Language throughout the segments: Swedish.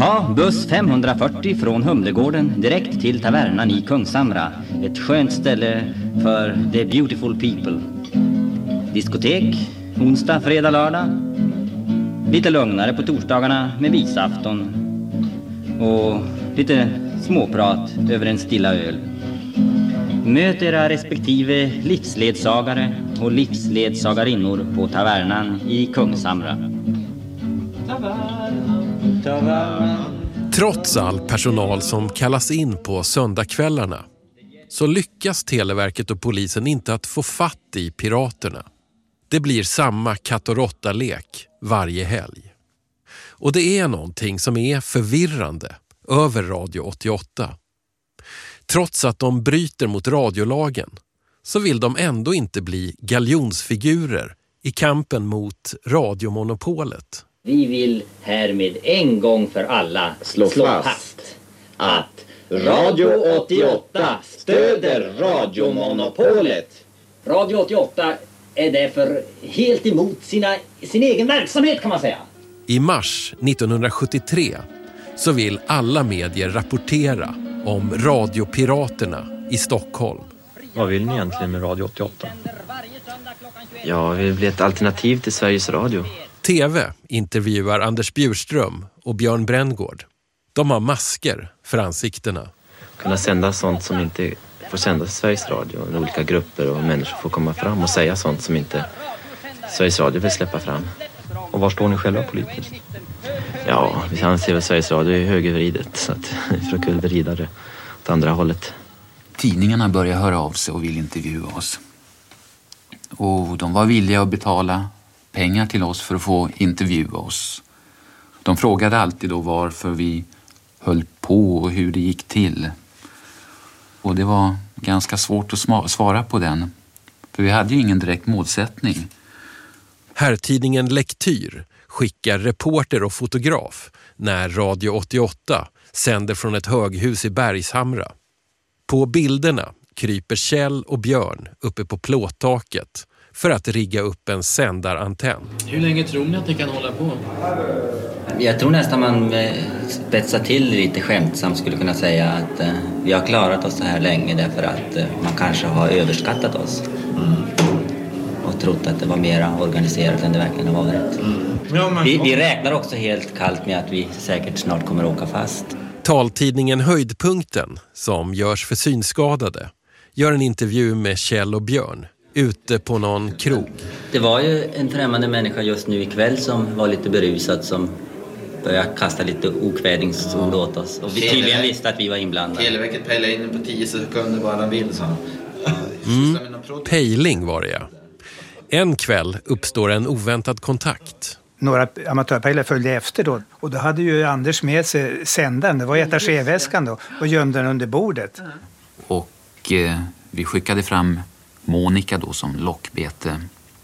Ta buss 540 från Humlegården direkt till tavernan i Kungshamra. Ett skönt ställe för the beautiful people. Diskotek, onsdag, fredag, lördag. Lite lugnare på torsdagarna med visafton. Och lite småprat över en stilla öl. Möt era respektive livsledsagare och livsledsagarinnor på tavernan i Kungshamra. Trots all personal som kallas in på söndagskvällarna så lyckas Televerket och polisen inte att få fatt i piraterna. Det blir samma katt- och råtta-lek varje helg. Och det är någonting som är förvirrande över Radio 88. Trots att de bryter mot radiolagen så vill de ändå inte bli galjonsfigurer i kampen mot radiomonopolet. Vi vill härmed en gång för alla slå fast att Radio 88 stöder radiomonopolet. Radio 88 är därför helt emot sin egen verksamhet, kan man säga. I mars 1973 så vill alla medier rapportera om radiopiraterna i Stockholm. Vad vill ni egentligen med Radio 88? Ja, vi vill bli ett alternativ till Sveriges Radio. TV intervjuar Anders Bjurström och Björn Bränngård. De har masker för ansiktena. Kunna sända sånt som inte får sändas i Sveriges Radio. Olika grupper och människor får komma fram och säga sånt som inte Sveriges Radio vill släppa fram. Och var står ni själva politiskt? Ja, vi anser att Sveriges Radio är högervridet, så att vi försöker vrida det åt andra hållet. Tidningarna börjar höra av sig och vill intervjua oss. Och de var villiga att betala pengar till oss för att få intervjua oss. De frågade alltid då varför vi höll på och hur det gick till. Och det var ganska svårt att svara på den. För vi hade ju ingen direkt målsättning. Herrtidningen Lektyr skickar reporter och fotograf när Radio 88 sänder från ett höghus i Bergshamra. På bilderna kryper Kjell och Björn uppe på plåttaket för att rigga upp en sändarantenn. Hur länge tror ni att det kan hålla på? Jag tror nästan man spetsar till lite skämtsamt skulle kunna säga att vi har klarat oss så här länge därför att man kanske har överskattat oss. Och trott att det var mer organiserat än det verkligen har varit. Vi räknar också helt kallt med att vi säkert snart kommer att åka fast. Taltidningen Höjdpunkten, som görs för synskadade, gör en intervju med Kjell och Björn ute på någon krog. Det var ju en främmande människa just nu ikväll som var lite berusad som började kasta lite okvädingsord åt oss. Och vi tydligen visste att vi var inblandade. Televerket pejlade in på 10 sekunder vad han vill, så. Pejling var det, ja. En kväll uppstår en oväntad kontakt. Några amatörpejlare följde efter då. Och då hade ju Anders med sig sändaren. Det var attachéväskan då. Och gömde den under bordet. Och vi skickade fram Monica då som lockbete.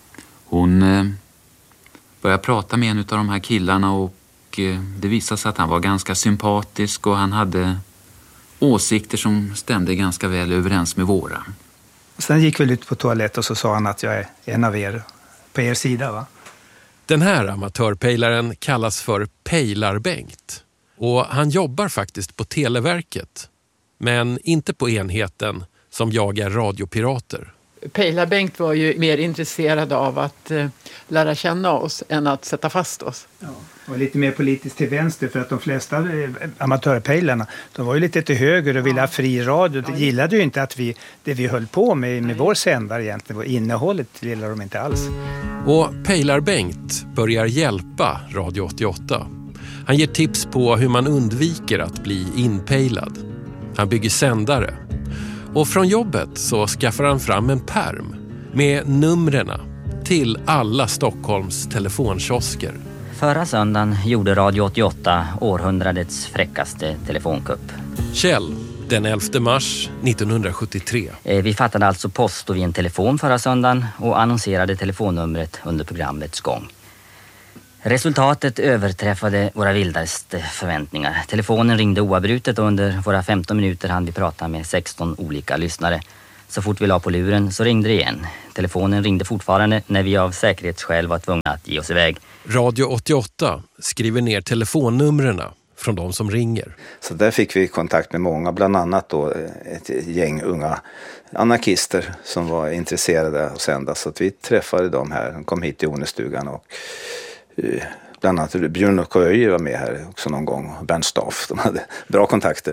Hon började prata med en av de här killarna och det visade sig att han var ganska sympatisk och han hade åsikter som stämde ganska väl överens med våra. Sen gick vi ut på toalett och så sa han att jag är en av er på er sida, va? Den här amatörpejlaren kallas för Pejlarbengt och han jobbar faktiskt på Televerket, men inte på enheten som jagar radiopirater. Pejlarbengt var ju mer intresserad av att lära känna oss än att sätta fast oss. Ja, och lite mer politiskt till vänster för att de flesta amatörpejlarna, de var ju lite till höger och ville ha fri radio. De gillade ju inte att det vi höll på med vår sändare egentligen, innehållet gillade de inte alls. Och Pejlarbengt börjar hjälpa Radio 88. Han ger tips på hur man undviker att bli inpejlad. Han bygger sändare. Och från jobbet så skaffar han fram en pärm med numren till alla Stockholms telefonkiosker. Förra söndagen gjorde Radio 88 århundradets fräckaste telefonkupp. Kjell, den 11 mars 1973. Vi fattade alltså post vid en telefon förra söndagen och annonserade telefonnumret under programmets gång. Resultatet överträffade våra vildaste förväntningar. Telefonen ringde oavbrutet och under våra 15 minuter hann vi prata med 16 olika lyssnare. Så fort vi la på luren så ringde det igen. Telefonen ringde fortfarande när vi av säkerhetsskäl var tvungna att ge oss iväg. Radio 88 skriver ner telefonnumren från de som ringer. Så där fick vi kontakt med många, bland annat då ett gäng unga anarkister som var intresserade av att sända. Så att vi träffade dem här, de kom hit till Onestugan och bland annat Björn och Köje var med här också någon gång, Bernt Staff, de hade bra kontakter.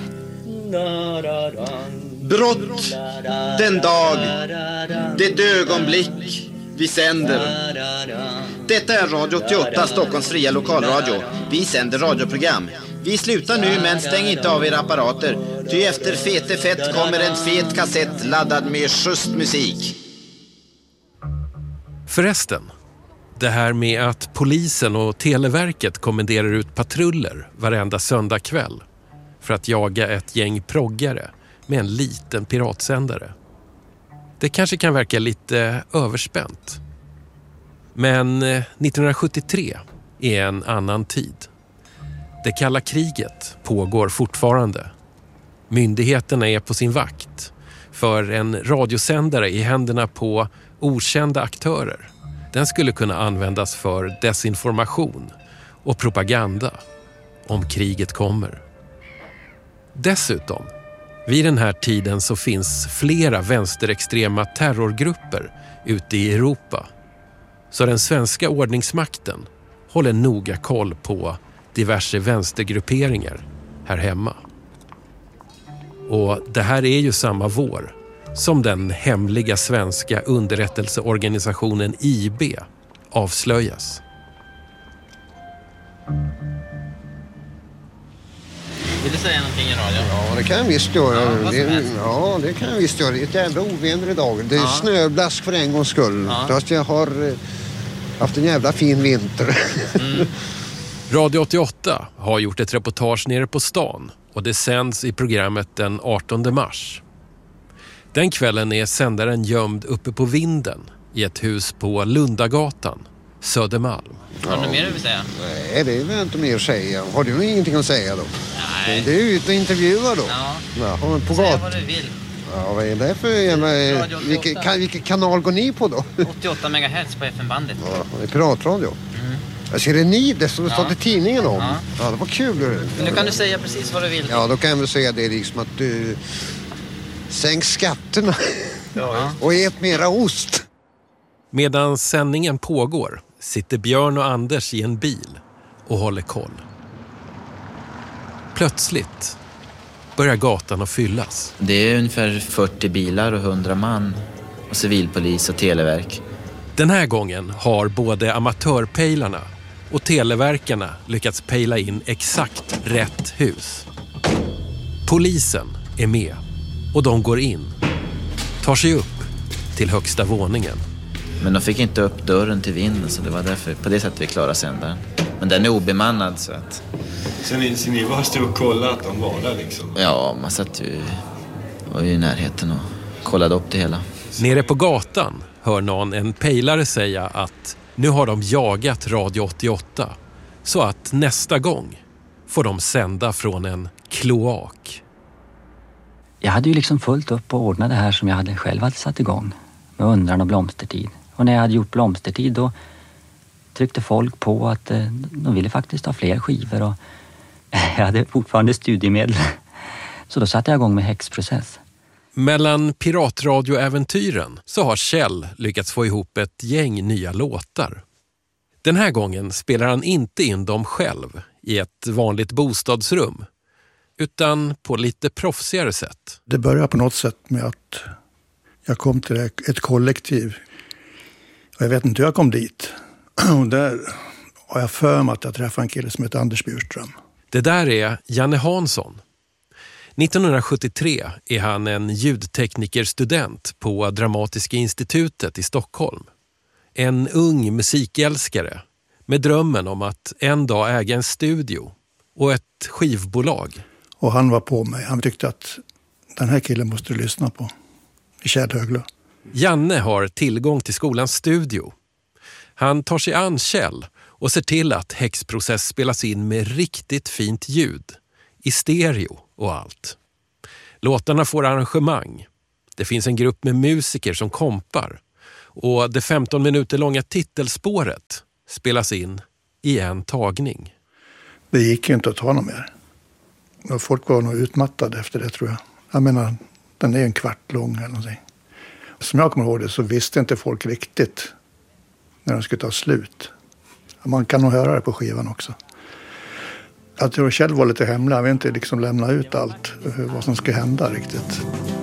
Brott, den dag, det ögonblick vi sänder. Detta är Radio 88, Stockholms fria lokalradio. Vi sänder radioprogram. Vi slutar nu, men stäng inte av era apparater. Ty efter fete fett kommer en fet kassett laddad med just musik. Förresten, det här med att polisen och Televerket kommenderar ut patruller varenda söndagkväll för att jaga ett gäng proggare med en liten piratsändare. Det kanske kan verka lite överspänt. Men 1973 är en annan tid. Det kalla kriget pågår fortfarande. Myndigheterna är på sin vakt för en radiosändare i händerna på okända aktörer. Den skulle kunna användas för desinformation och propaganda om kriget kommer. Dessutom, vid den här tiden så finns flera vänsterextrema terrorgrupper ute i Europa. Så den svenska ordningsmakten håller noga koll på diverse vänstergrupperingar här hemma. Och det här är ju samma vår som den hemliga svenska underrättelseorganisationen IB avslöjas. Vill du säga någonting i radio? Ja, det kan jag visst göra. Det kan jag visst göra. Det är ett jävla oväder idag. Det är snöblask för en gångs skull. Fast jag har haft en jävla fin vinter. Radio 88 har gjort ett reportage nere på stan och det sänds i programmet den 18 mars. Den kvällen är sändaren gömd uppe på vinden i ett hus på Lundagatan, Södermalm. Har du mer att säga? Nej, det är väl inte mer att säga. Har du ingenting att säga då? Nej. Det är ut och intervjua då. Ja. På säg vad du vill. Ja, vad är det för vilken kanal går ni på då? 88 MHz på FM-bandet. Ja, det är piratradio. Jag ser det ni, det som stått i tidningen om. Ja, det var kul. Men nu kan du säga precis vad du vill. Ja, då kan jag väl säga det liksom att du sänk skatterna och ät mera ost. Medan sändningen pågår sitter Björn och Anders i en bil och håller koll. Plötsligt börjar gatan att fyllas. Det är ungefär 40 bilar och 100 man och civilpolis och televerk. Den här gången har både amatörpejlarna och televerkarna lyckats pejla in exakt rätt hus. Polisen är med och de går in, tar sig upp till högsta våningen. Men de fick inte upp dörren till vinden så det var därför på det sättet vi klarade sändaren. Men den är obemannad så att... Så ni var stod och kollade att de var där liksom? Ja, man satt ju, var ju i närheten och kollade upp det hela. Nere på gatan hör någon en pejlare säga att nu har de jagat Radio 88 så att nästa gång får de sända från en kloak. Jag hade ju liksom fullt upp och ordnat det här som jag själv hade satt igång med Undran och Blomstertid. Och när jag hade gjort Blomstertid då tryckte folk på att de ville faktiskt ha fler skivor och jag hade fortfarande studiemedel. Så då satte jag igång med häxprocess. Mellan piratradioäventyren så har Kjell lyckats få ihop ett gäng nya låtar. Den här gången spelar han inte in dem själv i ett vanligt bostadsrum utan på lite proffsigare sätt. Det börjar på något sätt med att jag kom till ett kollektiv. Och jag vet inte hur jag kom dit. Och där har jag för mig att jag träffade en kille som heter Anders Bjurström. Det där är Janne Hansson. 1973 är han en ljudteknikerstudent på Dramatiska institutet i Stockholm. En ung musikälskare med drömmen om att en dag äga en studio och ett skivbolag. Och han var på mig. Han tyckte att den här killen måste du lyssna på. I Kjell Höglö. Janne har tillgång till skolans studio. Han tar sig an Kjell och ser till att häxprocess spelas in med riktigt fint ljud. I stereo och allt. Låtarna får arrangemang. Det finns en grupp med musiker som kompar. Och det 15 minuter långa titelspåret spelas in i en tagning. Det gick ju inte att ta något mer. Och folk var nog utmattade efter det, tror jag. Jag menar, den är en kvart lång eller någonting. Som jag kommer ihåg det så visste inte folk riktigt när de skulle ta slut. Man kan nog höra det på skivan också. Jag tror Kjell var lite hemlig. Han vill inte liksom lämna ut allt vad som ska hända riktigt.